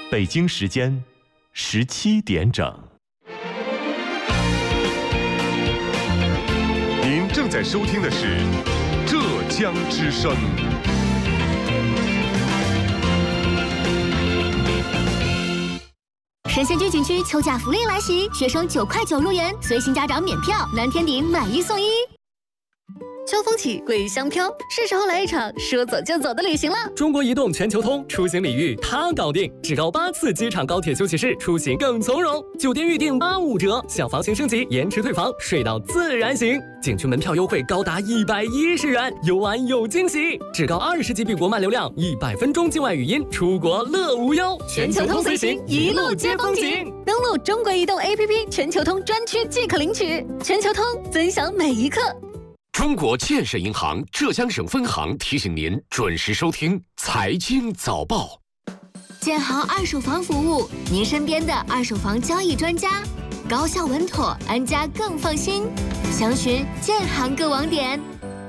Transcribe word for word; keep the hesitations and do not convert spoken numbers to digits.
北京时间十七点整。 您正在收听的是浙江之声。 神仙居景区秋假福利来袭，学生九块九入园，随行家长免票，蓝天顶买一送一。秋风起，桂香飘，是时候来一场说走就走的旅行了。 中国移动全球通出行礼遇它搞定，至高八次机场高铁休息室，出行更从容。酒店预订八五折，小房型升级延迟退房，睡到自然醒。景区门票优惠高达一百一十元，游玩有惊喜。至高二十 G B 国漫流量，一百分钟境外语音，出国乐无忧。 全球通随行，一路接风景。登录中国移动 A P P 全球通专区即可领取。全球通，分享每一刻。 中国建设银行浙江省分行提醒您准时收听财经早报。 建行二手房服务，您身边的二手房交易专家，高效稳妥，安家更放心。详询建行各网点。